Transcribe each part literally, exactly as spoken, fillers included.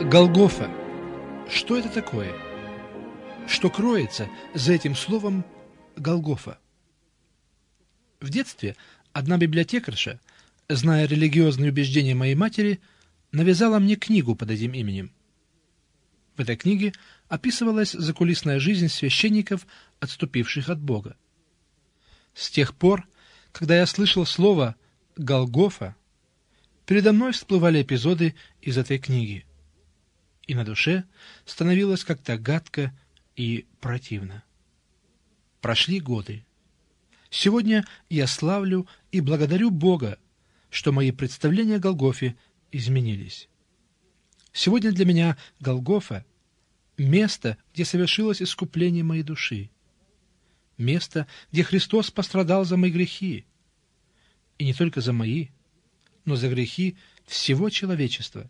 Голгофа. Что это такое? Что кроется за этим словом Голгофа? В детстве одна библиотекарша, зная религиозные убеждения моей матери, навязала мне книгу под этим именем. В этой книге описывалась закулисная жизнь священников, отступивших от Бога. С тех пор, когда я слышал слово «Голгофа», передо мной всплывали эпизоды из этой книги, и на душе становилось как-то гадко и противно. Прошли годы. Сегодня я славлю и благодарю Бога, что мои представления о Голгофе изменились. Сегодня для меня Голгофа — место, где совершилось искупление моей души, место, где Христос пострадал за мои грехи, и не только за мои, но за грехи всего человечества,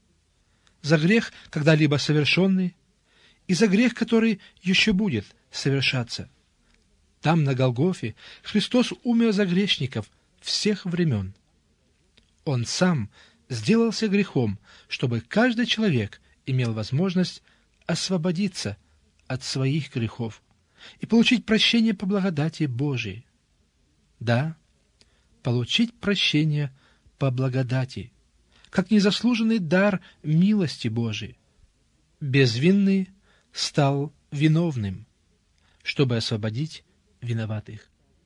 за грех, когда-либо совершенный, и за грех, который еще будет совершаться. Там, на Голгофе, Христос умер за грешников всех времен. Он сам сделался грехом, чтобы каждый человек имел возможность освободиться от своих грехов и получить прощение по благодати Божией. Да, получить прощение по благодати, как незаслуженный дар милости Божией. Безвинный стал виновным, чтобы освободить виноватых.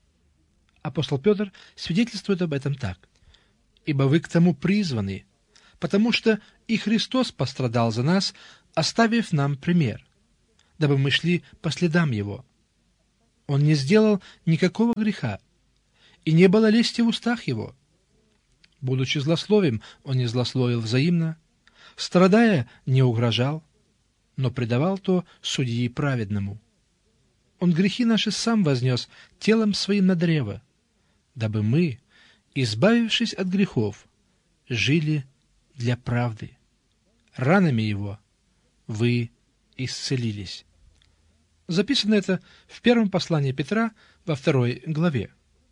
Апостол Петр свидетельствует об этом так: «Ибо вы к тому призваны, потому что и Христос пострадал за нас, оставив нам пример, дабы мы шли по следам Его. Он не сделал никакого греха, и не было лести в устах Его. Будучи злословием, Он не злословил взаимно, страдая, не угрожал, но предавал то судьи праведному. Он грехи наши сам вознес телом Своим на древо, дабы мы, избавившись от грехов, жили для правды. Ранами Его вы исцелились». Записано это в первом послании Петра во второй главе.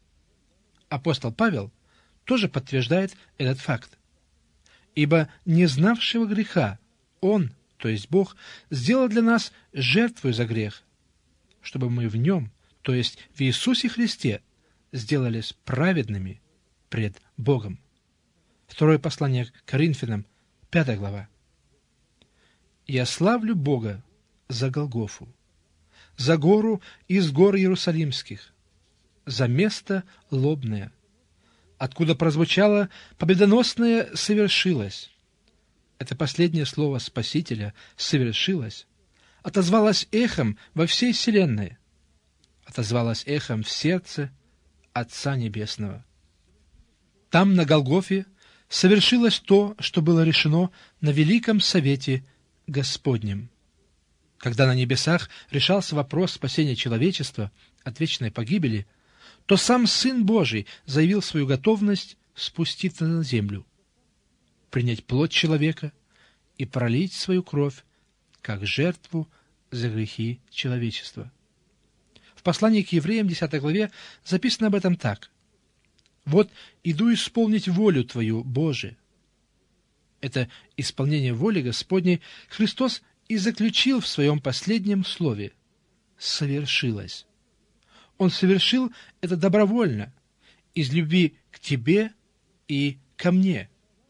Апостол Павел тоже подтверждает этот факт. «Ибо не знавшего греха Он, то есть Бог, сделал для нас жертву за грех, чтобы мы в Нем, то есть в Иисусе Христе, сделались праведными пред Богом». Второе послание к Коринфянам, пятая глава. «Я славлю Бога за Голгофу, за гору из гор Иерусалимских, за место лобное, откуда прозвучало победоносное «совершилось». Это последнее слово Спасителя «совершилось» отозвалось эхом во всей вселенной, отозвалось эхом в сердце Отца Небесного. Там, на Голгофе, совершилось то, что было решено на Великом Совете Господнем. Когда на небесах решался вопрос спасения человечества от вечной погибели, то сам Сын Божий заявил свою готовность спуститься на землю, принять плоть человека и пролить свою кровь как жертву за грехи человечества. В послании к евреям, десятой главе, записано об этом так: «Вот иду исполнить волю Твою, Боже». Это исполнение воли Господней Христос и заключил в своем последнем слове «совершилось». Он совершил это добровольно, из любви к тебе и ко мне.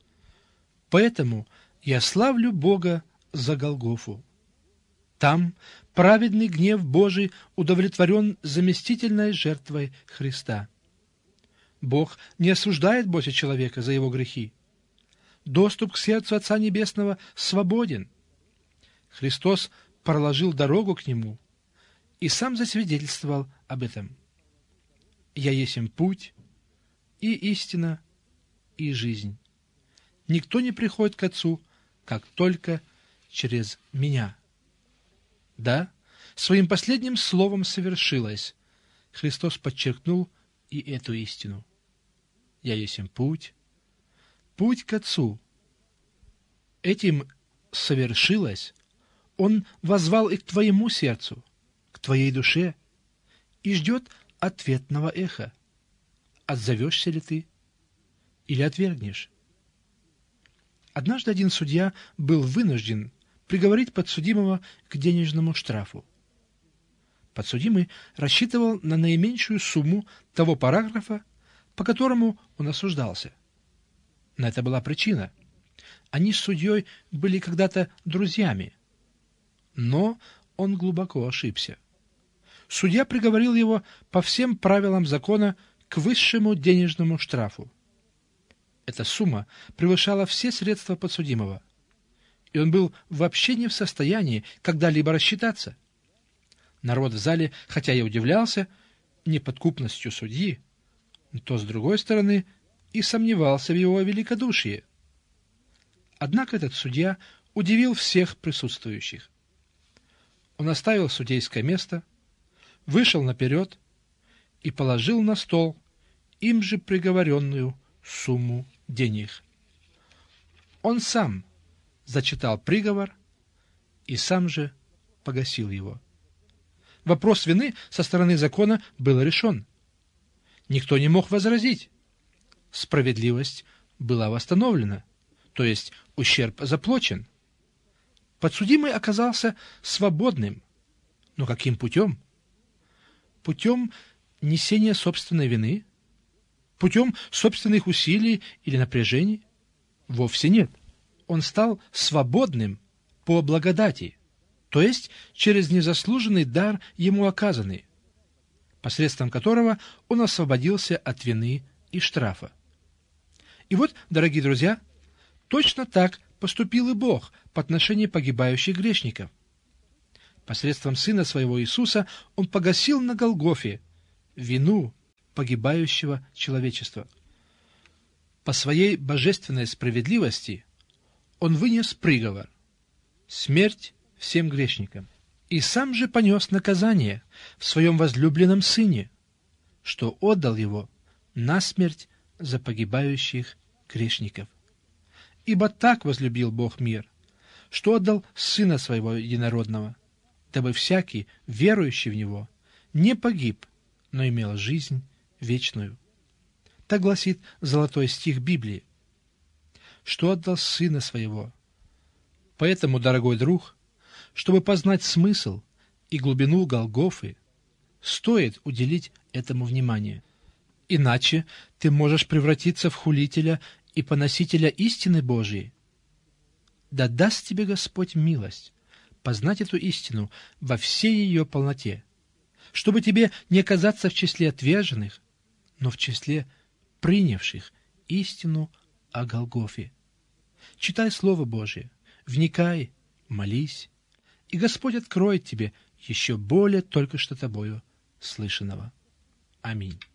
Поэтому я славлю Бога за Голгофу. Там праведный гнев Божий удовлетворен заместительной жертвой Христа. Бог не осуждает больше человека за его грехи. Доступ к сердцу Отца Небесного свободен. Христос проложил дорогу к Нему и сам засвидетельствовал об этом. «Я есмь путь, и истина, и жизнь. Никто не приходит к Отцу, как только через Меня». Да, своим последним словом совершилось. Христос подчеркнул и эту истину. «Я есмь путь, путь к Отцу». Этим совершилось. Он воззвал и к твоему сердцу, к твоей душе, и ждет ответного эха. Отзовешься ли ты или отвергнешь? Однажды один судья был вынужден приговорить подсудимого к денежному штрафу. Подсудимый рассчитывал на наименьшую сумму того параграфа, по которому он осуждался. На это была причина. Они с судьей были когда-то друзьями, но он глубоко ошибся. Судья приговорил его по всем правилам закона к высшему денежному штрафу. Эта сумма превышала все средства подсудимого, и он был вообще не в состоянии когда-либо рассчитаться. Народ в зале, хотя и удивлялся неподкупностью судьи, то, с другой стороны, и сомневался в его великодушии. Однако этот судья удивил всех присутствующих. Он оставил судейское место, вышел наперед и положил на стол им же приговоренную сумму денег. Он сам зачитал приговор и сам же погасил его. Вопрос вины со стороны закона был решен. Никто не мог возразить. Справедливость была восстановлена, то есть ущерб заплачен. Подсудимый оказался свободным. Но каким путем? Путем несения собственной вины? Путем собственных усилий или напряжений? Вовсе нет. Он стал свободным по благодати, то есть через незаслуженный дар ему оказанный, посредством которого он освободился от вины и штрафа. И вот, дорогие друзья, точно так поступил и Бог по отношению погибающих грешников. Посредством Сына Своего Иисуса Он погасил на Голгофе вину погибающего человечества. По Своей божественной справедливости Он вынес приговор — смерть всем грешникам, и Сам же понес наказание в Своем возлюбленном Сыне, что отдал Его на смерть за погибающих грешников. Ибо так возлюбил Бог мир, что отдал Сына Своего Единородного, дабы всякий, верующий в Него, не погиб, но имел жизнь вечную. Так гласит золотой стих Библии, что отдал Сына Своего. Поэтому, дорогой друг, чтобы познать смысл и глубину Голгофы, стоит уделить этому внимание. Иначе ты можешь превратиться в хулителя и поносителя истины Божией. Да даст тебе Господь милость познать эту истину во всей ее полноте, чтобы тебе не оказаться в числе отверженных, но в числе принявших истину о Голгофе. Читай Слово Божие, вникай, молись, и Господь откроет тебе еще более только что тобою слышанного. Аминь.